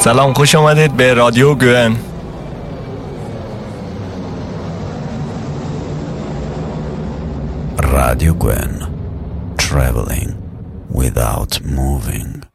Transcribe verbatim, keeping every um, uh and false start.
سلام، خوش آمدید به رادیو گوئن. Radio Gwen, traveling without moving.